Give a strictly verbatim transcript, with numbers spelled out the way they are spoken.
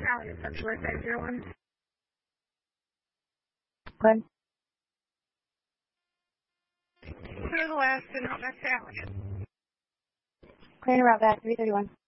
Allie, February five zero one. Good. Clear the last and route back to Allie. Clear and route back, three thirty-one.